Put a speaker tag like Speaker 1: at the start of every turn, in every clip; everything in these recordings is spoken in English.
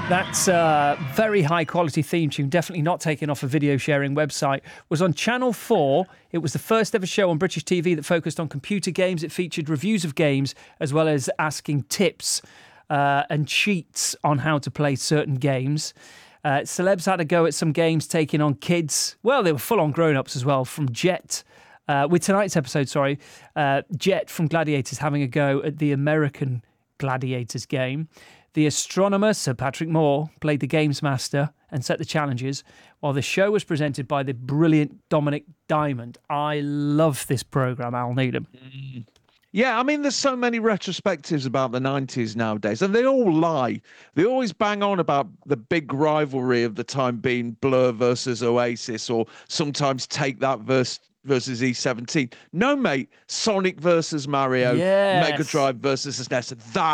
Speaker 1: That's a very high quality theme tune, definitely not taken off a video sharing website. Was on Channel 4. It was the first ever show on British TV that focused on computer games. It featured reviews of games as well as asking tips and cheats on how to play certain games. Celebs had a go at some games taking on kids. Well, they were full on grown-ups as well, from Jet. With tonight's episode, Jet from Gladiators having a go at the American Gladiators game. The astronomer, Sir Patrick Moore, played the Games Master and set the challenges, while the show was presented by the brilliant Dominic Diamond. I love this programme, Al Needham.
Speaker 2: Yeah, I mean, there's so many retrospectives about the 90s nowadays, and they all lie. They always bang on about the big rivalry of the time being Blur versus Oasis, or sometimes Take That versus E17. No, mate, Sonic versus Mario,
Speaker 1: Yes.
Speaker 2: Mega Drive versus SNES.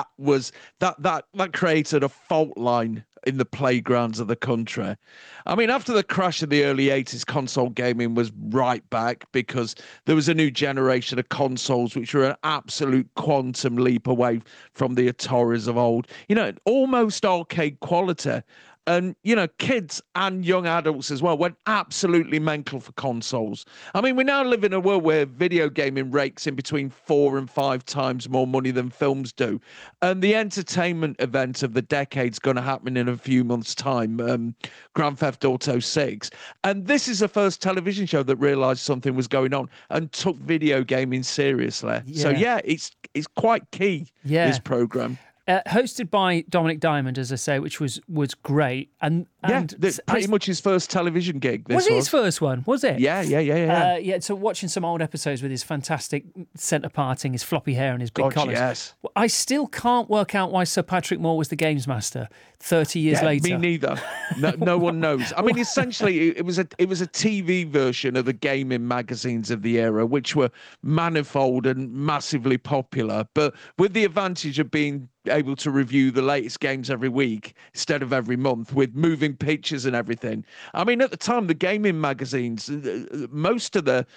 Speaker 2: That created a fault line in the playgrounds of the country. I mean, after the crash of the early 80s, console gaming was right back because there was a new generation of consoles which were an absolute quantum leap away from the Ataris of old. You know, almost arcade quality. And, you know, kids and young adults as well went absolutely mental for consoles. I mean, we now live in a world where video gaming rakes in between 4 and 5 times more money than films do. And the entertainment event of the decade's going to happen in a few months' time, Grand Theft Auto 6. And this is the first television show that realised something was going on and took video gaming seriously.
Speaker 1: Yeah.
Speaker 2: So, yeah, it's quite key, this programme.
Speaker 1: Hosted by Dominic Diamond, as I say, which was great. And
Speaker 2: pretty much his first television gig.
Speaker 1: Was it his first one? Was it?
Speaker 2: Yeah.
Speaker 1: So watching some old episodes with his fantastic centre parting, his floppy hair and his big collars.
Speaker 2: Yes.
Speaker 1: I still can't work out why Sir Patrick Moore was the Games Master 30 years later.
Speaker 2: Me neither. No one knows. I mean, essentially, it was a TV version of the gaming magazines of the era, which were manifold and massively popular, but with the advantage of being able to review the latest games every week instead of every month, with moving pictures and everything. I mean, at the time, the gaming magazines, most of the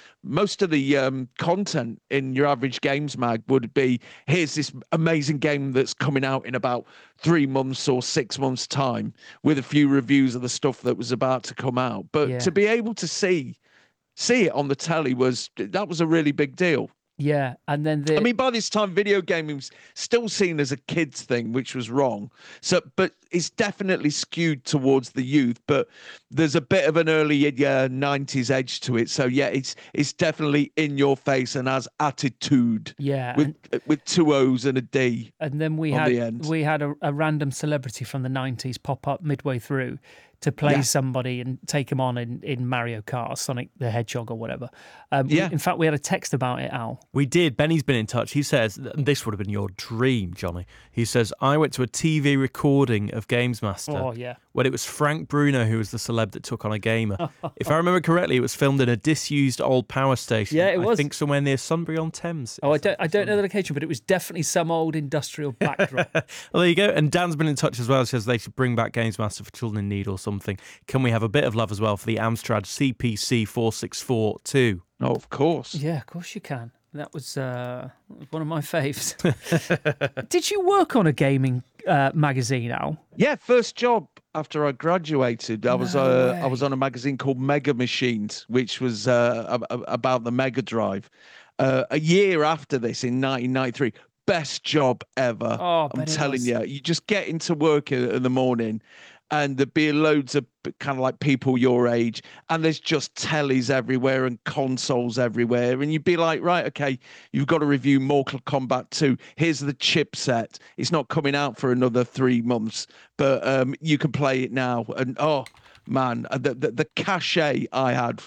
Speaker 2: content in your average games mag would be, here's this amazing game that's coming out in about 3 months or 6 months time, with a few reviews of the stuff that was about to come out. But to be able to see it on the telly was a really big deal.
Speaker 1: Yeah, and then
Speaker 2: I mean, by this time, video gaming was still seen as a kids thing, which was wrong. So, but it's definitely skewed towards the youth. But there's a bit of an early 90s edge to it. So yeah, it's definitely in your face and has attitude.
Speaker 1: Yeah,
Speaker 2: with 2 O's and a D.
Speaker 1: And then we had a random celebrity from the 90s pop up midway through to play somebody and take him on in Mario Kart, or Sonic the Hedgehog, or whatever. In fact, we had a text about it, Al.
Speaker 3: We did. Benny's been in touch. He says, this would have been your dream, Johnny. He says, I went to a TV recording of Games Master when it was Frank Bruno who was the celeb that took on a gamer. If I remember correctly, it was filmed in a disused old power station.
Speaker 1: Yeah, it was.
Speaker 3: I think somewhere near Sunbury-on-Thames.
Speaker 1: I don't know the location, but it was definitely some old industrial backdrop.
Speaker 3: Well, there you go. And Dan's been in touch as well. He says they should bring back Games Master for Children in Need or something. Can we have a bit of love as well for the Amstrad CPC 464-2?
Speaker 2: Oh, of course.
Speaker 1: Yeah, of course you can. That was one of my faves. Did you work on a gaming magazine, Al?
Speaker 2: Yeah, first job after I graduated. I was on a magazine called Mega Machines, which was about the Mega Drive. A year after this, in 1993. Best job ever.
Speaker 1: Oh,
Speaker 2: I'm telling you. You just get into work in the morning, and there'd be loads of kind of like people your age, and there's just tellies everywhere and consoles everywhere, and you'd be like, right, okay, you've got to review Mortal Kombat 2. Here's the chipset. It's not coming out for another 3 months, but you can play it now. And oh man, the cachet I had